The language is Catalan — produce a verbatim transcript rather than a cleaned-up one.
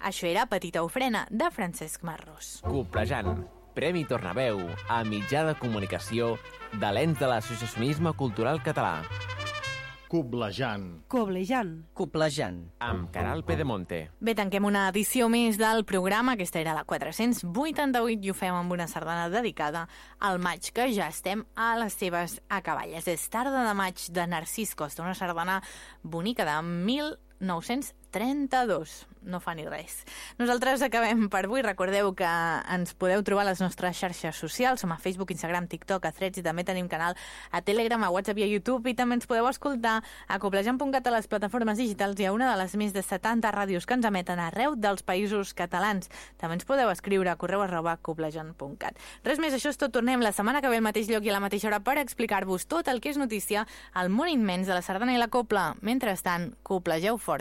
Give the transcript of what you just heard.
Això era Petita Ofrena, de Francesc Marros. Coblejant, Premi Tornaveu a mitjà de comunicació de l'ens de l'associacionisme cultural català. Coblejant. Coblejant. Coblejant. Amb Caral Pedemonte. Bé, tanquem una edició més del programa. Aquesta era la quatre-cents vuitanta-vuit i ho fem amb una sardana dedicada al maig, que ja estem a les seves acaballes. És Tarda de maig, de Narcís Costa, una sardana bonica de mil nou-cents trenta-dos. No fa ni res. Nosaltres acabem per avui. Recordeu que ens podeu trobar a les nostres xarxes socials. Som a Facebook, Instagram, TikTok, a Threads, i també tenim canal a Telegram, a WhatsApp i a YouTube, i també ens podeu escoltar a coblejant punt cat a les plataformes digitals i a una de les més de setanta ràdios que ens emeten arreu dels països catalans. També ens podeu escriure a correu arroba coblejant punt cat. Res més, això és tot. Tornem la setmana que ve al mateix lloc i a la mateixa hora per explicar-vos tot el que és notícia al món immens de la sardana i la copla. Mentrestant, coplegeu fort.